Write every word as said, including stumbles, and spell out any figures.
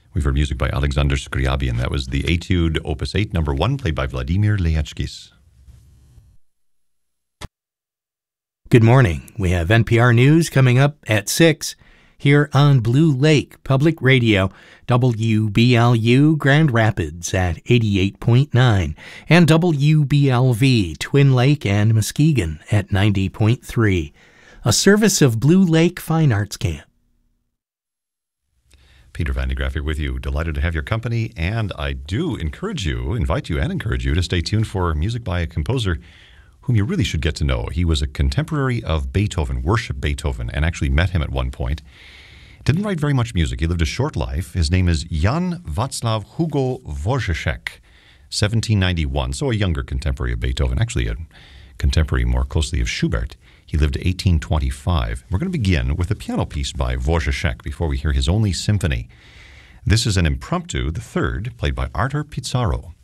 We've heard music by Alexander Scriabin. That was the Etude Opus eight, number one, played by Vladimir Leachkis. Good morning. We have N P R News coming up at six here on Blue Lake Public Radio, W B L U Grand Rapids at eighty-eight point nine, and W B L V Twin Lake and Muskegon at ninety point three. A service of Blue Lake Fine Arts Camp. Peter Van de Graaff here with you. Delighted to have your company, and I do encourage you, invite you and encourage you to stay tuned for music by a composer whom you really should get to know. He was a contemporary of Beethoven, worshiped Beethoven, and actually met him at one point. Didn't write very much music. He lived a short life. His name is Jan Wacław Hugo Wojciech, seventeen ninety-one, so a younger contemporary of Beethoven, actually a contemporary more closely of Schubert. He lived to eighteen twenty-five. We're going to begin with a piano piece by Wojciech before we hear his only symphony. This is an impromptu, the third, played by Artur Pizarro.